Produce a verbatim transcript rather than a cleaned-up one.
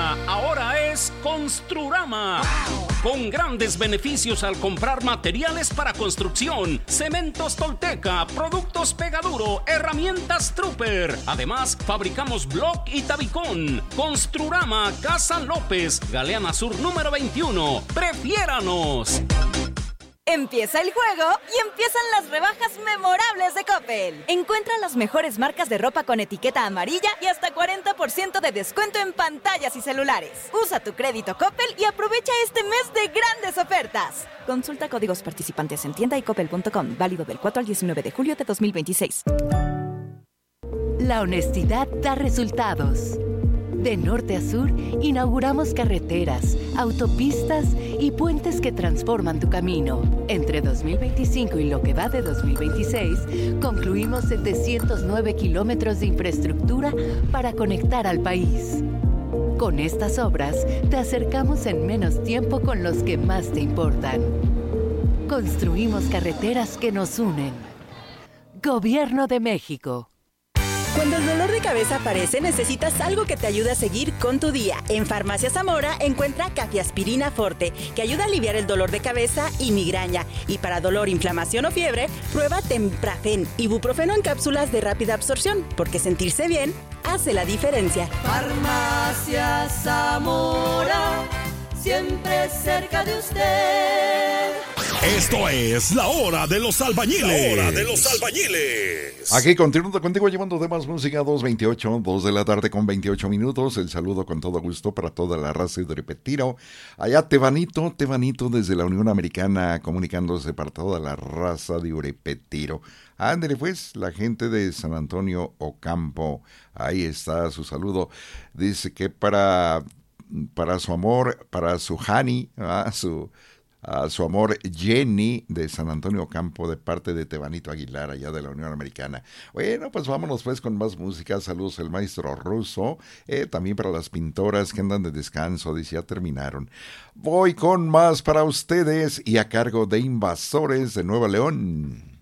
Tolteca ahora es Construrama. Wow. Con grandes beneficios al comprar materiales para construcción, cementos Tolteca, productos Pegaduro, herramientas Trooper. Además, fabricamos bloc y tabicón. Construrama, Casa López, Galeana Sur número veintiuno. ¡Prefiéranos! Empieza el juego y empiezan las rebajas memorables de Coppel. Encuentra las mejores marcas de ropa con etiqueta amarilla y hasta cuarenta por ciento de descuento en pantallas y celulares. Usa tu crédito Coppel y aprovecha este mes de grandes ofertas. Consulta códigos participantes en tienda y coppel punto com. Válido del cuatro al diecinueve de julio de dos mil veintiséis. La honestidad da resultados. De norte a sur, inauguramos carreteras, autopistas y puentes que transforman tu camino. Entre dos mil veinticinco y lo que va de dos mil veintiséis, concluimos setecientos nueve kilómetros de infraestructura para conectar al país. Con estas obras, te acercamos en menos tiempo con los que más te importan. Construimos carreteras que nos unen. Gobierno de México. Cuando el dolor de cabeza aparece, necesitas algo que te ayude a seguir con tu día. En Farmacia Zamora encuentra Cafiaspirina Forte, que ayuda a aliviar el dolor de cabeza y migraña. Y para dolor, inflamación o fiebre, prueba Temprafen, ibuprofeno en cápsulas de rápida absorción, porque sentirse bien hace la diferencia. Farmacia Zamora, siempre cerca de usted. Esto es La Hora de los Albañiles. La Hora de los Albañiles. Aquí continuando contigo, llevando de más música, dos veintiocho, dos de la tarde con veintiocho minutos. El saludo con todo gusto para toda la raza de Repetiro. Allá Tebanito, Tebanito desde la Unión Americana, comunicándose para toda la raza de Urepetiro. Ándale pues, la gente de San Antonio Ocampo, ahí está su saludo. Dice que para, para su amor, para su Hani, ¿verdad? su... a su amor Jenny de San Antonio Ocampo, de parte de Tebanito Aguilar, allá de la Unión Americana. Bueno, pues vámonos pues con más música. Saludos al maestro Ruso, eh, también para las pintoras que andan de descanso, dice, ya terminaron. Voy con más para ustedes y a cargo de Invasores de Nueva León.